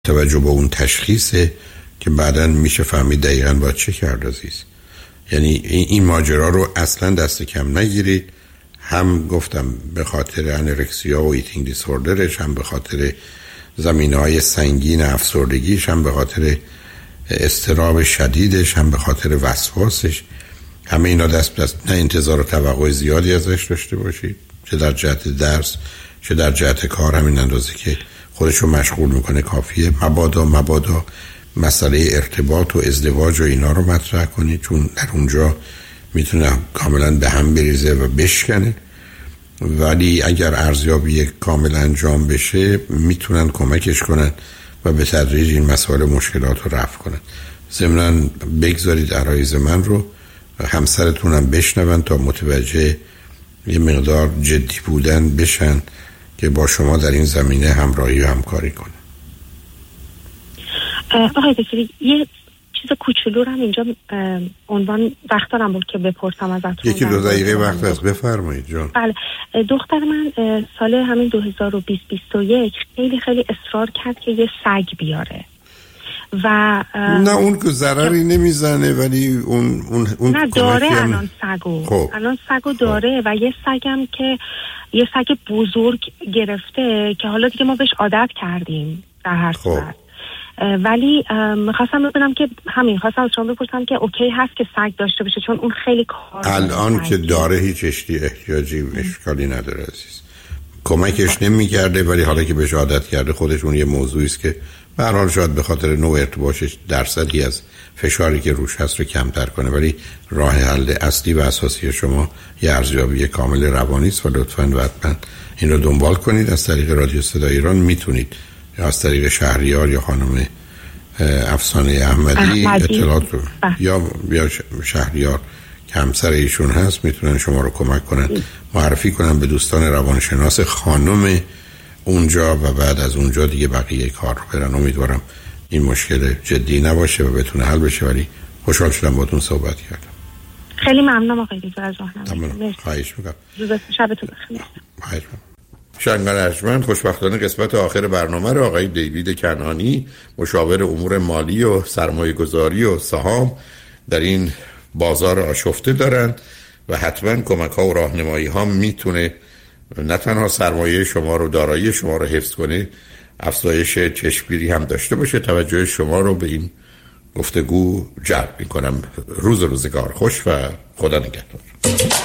توجه به اون تشخیصه که بعداً میشه فهمید دقیقاً باید چه کرد عزیز. یعنی این ماجرا رو اصلاً دست کم نگیرید. هم گفتم به خاطر انورکسیا و ایتینگ دیسوردرش، هم به خاطر زمینه‌های سنگین افسردگیش، هم به خاطر اضطراب شدیدش، هم به خاطر وسواسش. همه اینا دست نه انتظار و توقع زیادی ازش داشته باشید، چه در جهت درس چه در جهت کار. همین اندازه که خودشو مشغول میکنه کافیه. مبادا مسئله ارتباط و ازدواج و اینا رو مطرح کنید، چون در اونجا میتونه کاملا به هم بریزه و بشکنه. ولی اگر ارزیابی کامل انجام بشه میتونن کمکش کنن و به تدریج این مسائل مشکلات رو رفع کنن. ضمناً بگذارید عرایض من رو همسرتونم بشنون تا متوجه یه مقدار جدی بودن بشن که با شما در این زمینه همراهی و همکاری کنه. آقای دکتر یه چیز کوچولو رو هم اینجا عنوان وقت دارم بود که بپرسم ازتون. 1-2 دقیقه وقت هست، بفرمایید جان. بله، دختر من سال همین 2021 خیلی اصرار کرد که یه سگ بیاره و نه اون که ضرری نمیزنه، ولی اون نه داره الان سگو داره و یه سگم که یه سگ بزرگ گرفته که حالا دیگه ما بهش عادت کردیم در هر صورت. ولی خواستم ببینم که خواستم از شما بپرسم که اوکی هست که سگ داشته باشه، چون اون خیلی کار الان که داره هیچ احتیاجی اشکالی نداره عزیز. کمکش نمی‌کرده، ولی حالا که بهش عادت کرده خودش اون یه موضوعی است که به هر حال شاید به خاطر نوع ارتباطش درصدی از فشاری که روش هست رو کمتر کنه. ولی راه حل اصلی و اساسی شما یه ارزیابی کامل روانی است و لطفاً و حتما این رو دنبال کنید. از طریق رادیو صدای ایران میتونید یا از طریق شهریار یا خانم افسانه احمدی اطلاعات رو یا شهریار که همسر ایشون هست میتونن شما رو کمک کنن، معرفی کنن به دوستان روانشناس خانم اونجا و بعد از اونجا دیگه بقیه کار رو برن. امیدوارم این مشکل جدی نباشه و بتونه حل بشه. ولی خوشحال شدم باهاتون صحبت کردم. خیلی ممنونم آقای دکتر از راهنمایی. خواهش می‌کنم. شبتون بخیر. شنگان ارجمند، خوشبختانه قسمت آخر برنامه رو آقای دیوید کنانی، مشاور امور مالی و سرمایه گذاری و سهام در این بازار آشفته دارن و حتما کمک ها و راهنمایی ها میتونه نه تنها سرمایه شما رو، دارایی شما رو حفظ کنه، افزایش چشمگیری هم داشته باشه. توجه شما رو به این گفتگو جلب میکنم. روزگار خوش و خدا نگهدار.